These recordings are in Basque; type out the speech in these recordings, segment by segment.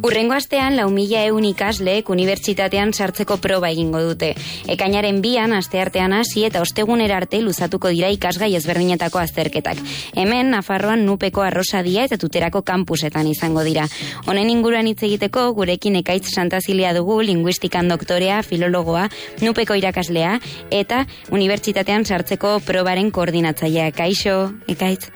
Hurrengo astean 4.000 ikasleek unibertsitatean sartzeko proba egingo dute. Ekainaren 2an asteartean hasi eta ostegunera arte luzatuko dira ikasgai ezberdinetako azterketak. Hemen Nafarroan Nupeko Arrosadia eta Tuterako kampusetan izango dira. Honen inguruan hitz egiteko gurekin Ekaitz Santazilia dugu, linguistikan doktorea, filologoa, Nupeko irakaslea eta unibertsitatean sartzeko probaren koordinatzailea. Kaixo, Ekaitz.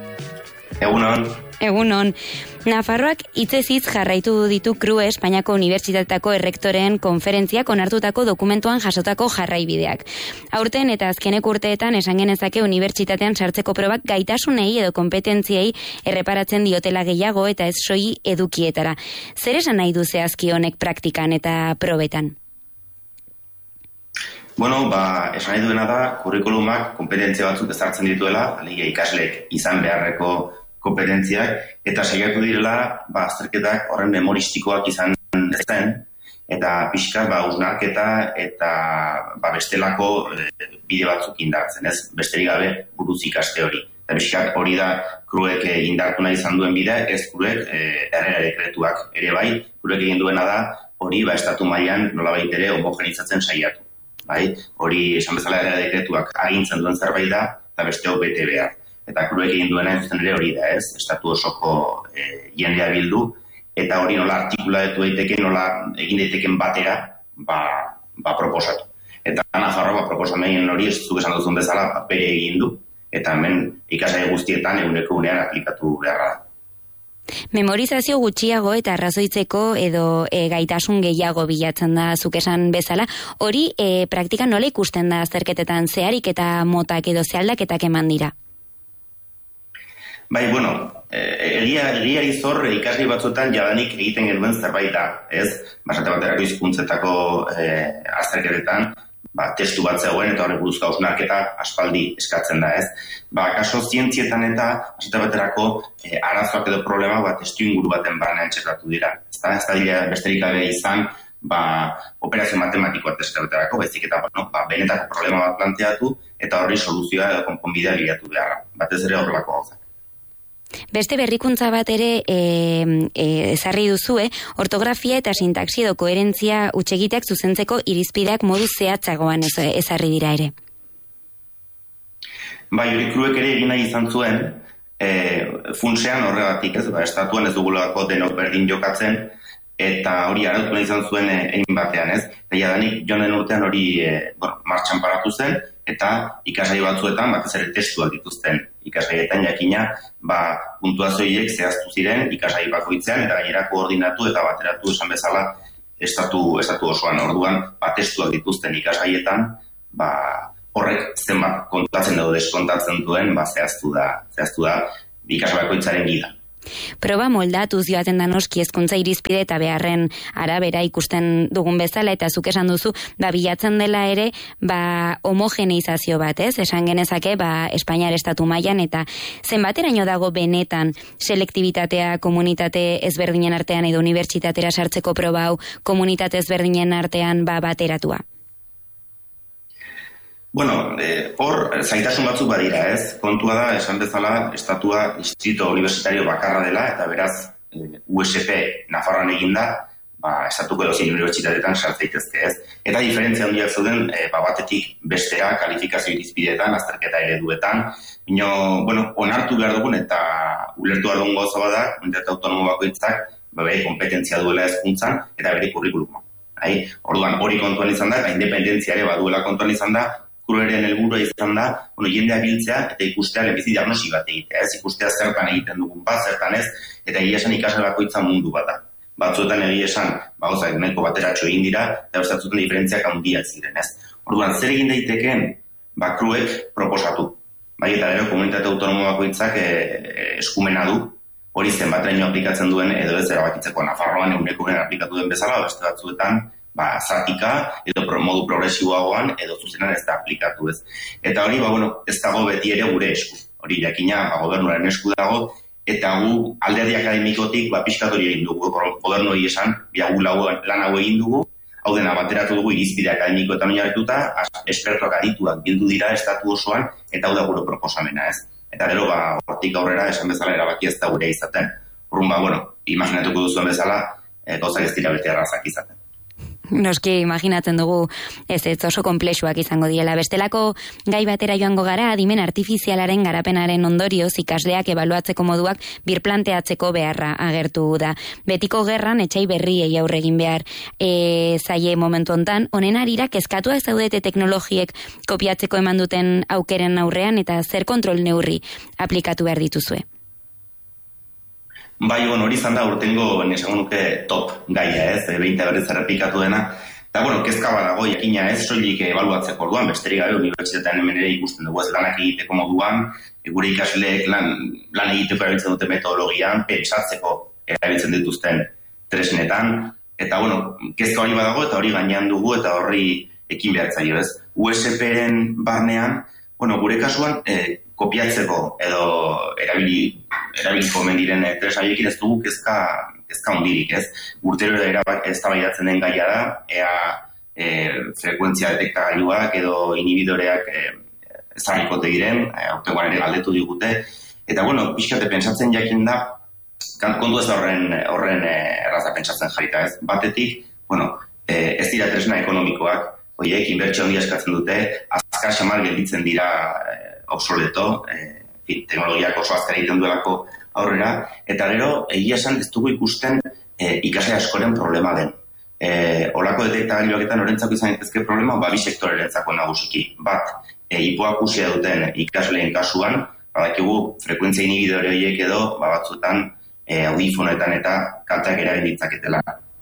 Egunon. Nafarroak hitzez hitz jarraitu ditu CRUE Espainiako Unibertsitateako errektoreen konferentziak onartutako dokumentuan jasotako jarraibideak. Aurten eta azkenek urteetan esan genezake unibertsitatean sartzeko probak gaitasunei edo kompetentziei erreparatzen diotela gehiago eta ez soi edukietara. Zer esan nahi du zehazki honek praktikan eta probetan? Esan nahi duena da, kurrikulumak kompetentzia batzuk ezartzen dituela, alegia ikasleek izan beharreko kompetentziak, eta saiatu direla, azterketak horren memoristikoak izan zen, eta pixka, usnarketa eta bestelako bide batzuk indartzen, ez? Besterik gabe buruz ikaste hori. Eta pixka hori da CRUEk indartu nahi izan duen bidea, ez CRUEk errege dekretuak ere bai, CRUEk egin duena da, hori estatu mailan nolabait ere homogenizatzen saiatu. Hori esan bezala errege dekretuak agintzen duen zerbait da, eta beste bete behar. Eta CRUEk egin duena entzen ere hori da, ez? Estatu osoko jendea bildu, eta hori nola artikulatu daiteke, nola egin daiteken batera, proposatu. Eta Nafarroa proposamen hori ez zuk esan duzun bezala bere egin du, eta hemen ikasgai guztietan eguneko unean aplikatu beharra da. Memorizazio gutxiago eta arrazoitzeko edo gaitasun gehiago bilatzen da zuk esan bezala. Hori praktikan nola ikusten da azterketetan zeharik eta motak edo zealdaketak eman dira? Egia izor ikasgai batzuetan jadanik egiten genuen zerbait da, ez? Basate baterako hizkuntzetako azterketetan, testu bat zegoen eta horrek buruzko hausnarketa aspaldi eskatzen da, ez? Kaso zientzietan eta basate baterako arazoak edo problema testu inguru baten barnean txertatu dira. Ez da besterik gabe izan operazio matematikoa testu baterako, baizik eta benetako problema bat planteatu eta horri soluzioa edo konponbidea bilatu beharra. Batez ere horrelako gauzak. Beste berrikuntza bat ere ezarri duzue, ortografia eta sintaxi edo koherentzia hutsegiteak zuzentzeko irizpideak modu zehatzagoan ezarri dira ere. Hori CRUEk ere egin nahi izan zuen, funtsean horregatik, ez? Estatuan ez dugulako denok berdin jokatzen, eta hori arautu nahi izan zuen egin batean, ez? Eta jadanik joan den urtean hori martxan paratu zen, eta ikasgai batzuetan batez ere testuak dituzten ikasgaietan jakina, puntuazioiek zehaztu ziren ikasgai bakoitzean eta gainera koordinatu eta bateratu esan bezala estatu osoan. Orduan, testuak dituzten ikasgaietan, horrek zenbat kontatzen edo deskontatzen duen, zehaztu da ikasgai bakoitzaren gida. Proba moldatuz joaten da noski hezkuntza irizpide eta beharren arabera ikusten dugun bezala, eta zuk esan duzu, bilatzen dela ere, homogeneizazio bat, ez? Esan genezake, Espainiar estatu mailan eta zenbateraino dago benetan selektibitatea komunitate ezberdinen artean edo unibertsitatera sartzeko proba hau komunitate ezberdinen artean bateratua? Hor zaitasun batzuk badira, ez? Kontua da, esan bezala, estatua instituto universitario bakarra dela, eta beraz, USP Nafarroan eginda, estatuko edozein unibertsitateetan sartzeitezke, ez? Eta diferentzia handiak zeuden, batetik bestera kalifikazio irizpideetan, azterketa ereduetan, onartu behar dugun eta ulertu behar dugun gauza bada, komunitate autonomo bakoitzak, bere kompetentzia duela hezkuntzan eta bere kurrikuluma. Orduan, hori kontuan izan da, eta independentzia ere baduela kontuan izan da, CRUEren helburua izan da, jendea biltzea eta ikustea lehenbizi diagnosi bat egitea, ez? Ikustea zertan egiten dugun zertan ez, eta egia esan ikasle bakoitza mundu bat da. Batzuetan egia esan, gauzak nahiko bateratxo egin dira, eta batzuetan diferentziak handiak ziren, ez? Orduan, zer egin daitekeen, CRUEk proposatu. Eta gero, komunitate autonomo bakoitzak eskumena du, hori zenbateraino aplikatzen duen, edo ez erabakitzeko Nafarroan eguneko aplikatu den bezala, beste batzuetan, zatika, edo modu progresiboagoan, edo zuzenan ez da aplikatu, ez. Eta hori, ez dago beti ere gure esku. Hori, jakina, gobernuaren esku dago, eta gu alderdi akademikotik, pixkat hori egin dugu, gobernu hori esan, lan hau egin dugu, hau dena bateratu dugu irizpide akademikoetan oinarrituta, espertoak adituak bildu dira estatu osoan, eta hau da gure proposamena, ez. Eta gero, hortik aurrera, esan bezala erabaki ez da gure izaten. Orrun, imaginatuko duzuen bezala, gauzak ez dira bete errazak izaten. Noski, imaginatzen dugu ez oso konplexuak izango diela. Bestelako gai batera joango gara, adimen artifizialaren garapenaren ondorioz ikasleak ebaluatzeko moduak birplanteatzeko beharra agertu da. Betiko gerran etxai berriei aurre egin behar zaie momentu hontan, honen harira kezkatuak zaudete teknologiek kopiatzeko eman duten aukeren aurrean eta zer kontrol neurri aplikatu behar dituzue. Bai, hori izan da urtengo nesango nuke top gaia, ez, behinta berriz errepikatu dena. Eta, kezka badago, jakina ez, soilik ebaluatzeko orduan, besterik gabe unibertsitatean hemen ere ikusten dugu, ez lanak egiteko moduan, gure ikasleek lan egiteko erabiltzen dute metodologian, pentsatzeko erabiltzen dituzten tresnetan. Eta, kezka hori badago, eta hori gainean dugu, eta horri ekin behartzaio, ez. USP-ren barnean, gure kasuan, kopiatzeko edo erabiliko omen diren tresnaiekin ez dugu kezka hondirik, ez? Urtero eztabaidatzen den gaia da, frekuentzia detektagailuak edo inhibidoreak ezagikote diren, aurtengoan ere galdetu digute, eta pixkate pentsatzen jakin da, kontu ez horren erraza pentsatzen jarrita, ez? Batetik, ez dira tresna ekonomikoak, horiek inbertsio handia eskatzen dute, azkar xamar gelditzen dira obsoleto, teknologiak oso azkar egiten duelako aurrera, eta gero, egia esan ez dugu ikusten ikasle askoren problema den. Olako detektagailuaketan norentzako izan daitezke problema, bi sektorerentzako nagusiki. Bat, hipoakusia duten ikasleen kasuan, badakigu frekuentzia inhibidore horiek edo, batzuetan audifonetan eta kalteak eragin ditzaketela.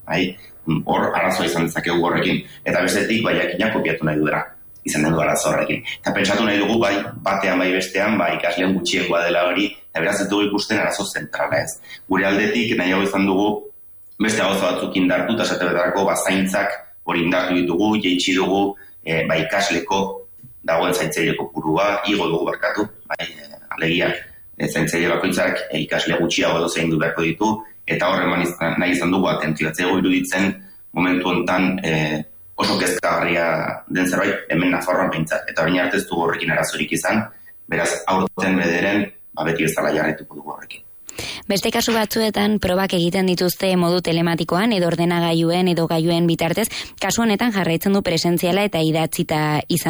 Hor arazoa izan dezakegu horrekin. Eta bestetik, jakina kopiatu nahi dudera. Izan den du arazo horrekin. Eta pentsatu nahi dugu, batean, bestean, ikasleen gutxiengoa dela hori, eta beraz ez dugu ikusten arazo zentrala ez. Gure aldetik, nahiago izan dugu, beste gauza batzuk indartu, eta esatebetarako zaintzak hori indartu ditugu, jeitsi dugu, ikasleko dagoen zaintzaile kopurua, igo dugu barkatu, alegia, zaintzaile bakoitzak ikasle gutxiago edo zein du beharko ditu, eta horreman nahi izan dugu atentzioatzea iruditzen momentu hontan oso kezkagarria den zerbait hemen Nafarroan behintzat, eta orain arte ez dugu horrekin arazorik izan, beraz aurten bederen beti bezala jarraituko dugu horrekin. Beste kasu batzuetan probak egiten dituzte modu telematikoan edo ordenagailuen edo gailuen bitartez, kasu honetan jarraitzen du presentziala eta idatzita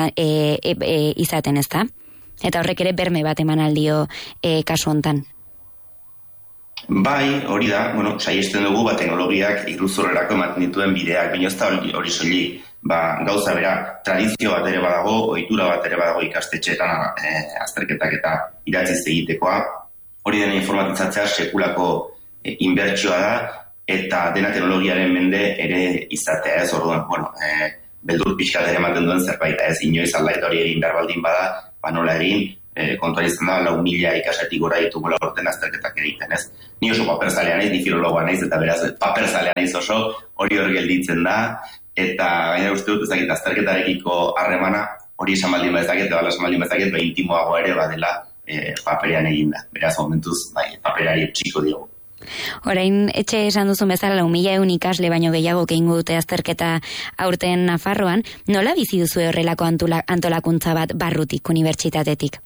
izaten, ezta? Eta horrek ere berme bat eman aldio kasu hontan. Bai, hori da, saiesten dugu teknologiak iruzurrerako ematen dituen bideak, baina ez da hori soili, gauza bera, tradizio bat ere badago, ohitura bat ere badago ikastetxeetan azterketak eta idatziz egitekoa, hori dena informatitzatzea sekulako inbertsioa da, eta dena teknologiaren mende ere izatea ez, orduan, beldur pixkat ere ematen duen zerbait, ez inoiz aldaketa hori egin behar baldin bada, nola egin, kontuan izan da, 4.000 ikasletik gora ditugu aurten azterketak egiten, ez? Ni oso paperzalea naiz, ni filologoa naiz, eta beraz, paperzalea naiz oso, hori gelditzen da, eta gaina uste dut ezagit azterketarekiko harremana, hori esan baldin badezaket, edo esan baldin badezaket, intimoago ere badela paperean egin da. Beraz, momentuz, paperari txiko diogu. Orain, etxe esan duzun bezala 4.000 ikasle baino gehiago egingo dute azterketa aurten Nafarroan, nola bizi duzu horrelako antolakuntza bat barrutik, unibertsitatetik?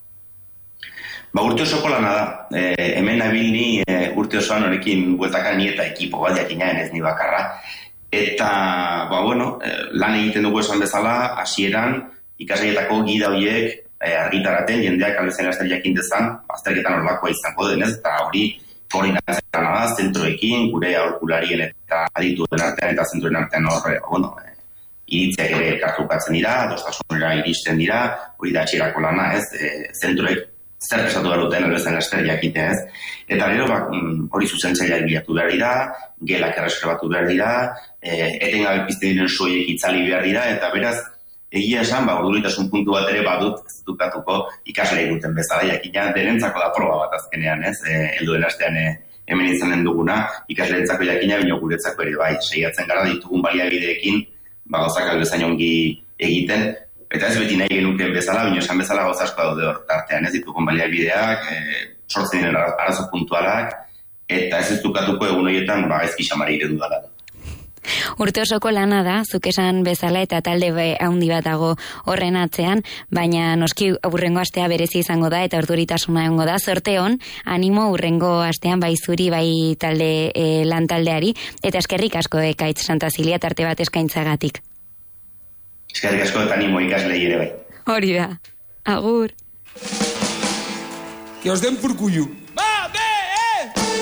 Urte osoko lana da. Hemen nabil ni urte osoan horrekin bueltaka ni eta ekipo bat jakinaen ez ni bakarra. Eta, lan egiten dugu esan bezala, hasieran ikasleietako gida horiek argitaraten, jendeak albezen laster jakin dezan, azterketan horlakoa izango denez, eta hori koordinatzen da, zentroekin, gure aholkularien eta adituen artean eta zentroen artean iritziak ere elkartrukatzen dira, adostasunera iristen dira, hori da txirako lana, zentroek zer esatu behar duten, albezen laster jakitea, Eta gero, hori zuzentzaileak bilatu behar dira, gelak erreserbatu behar dira, etengabe pizten diren soiek itzali behar dira, eta beraz, egia esan, urduritasun puntu bat ere badut, ez dukatuko ikaslei duten bezala, jakina denentzako da proba bat azkenean, helduen astean hemen izanen duguna, ikasleentzako jakina, bino guretzako ere bai, saiatzen gara ditugun baliabideekin, gauzak albezain ongi egiten, eta ez beti nahi genuken bezala, bino esan bezala gauza asko daude hor tartean, ez ditugun baliabideak, sortzen diren arazo puntualak, eta ez dukatuko egun horietan gaizki xamari eredu dara. Urte osoko lana da, zuk esan bezala eta talde handi bat dago horren atzean, baina noski urrengo astea berezi izango da eta orduritasuna egongo da. Zorte on, animo urrengo astean bai zuri, bai talde lantaldeari, eta eskerrik asko Ekaitz Santa Zilia tarte bat eskaintzagatik. Eskerrik asko eta animo ikaslei ere bai. Hori da. Agur. Que os den por cuyo.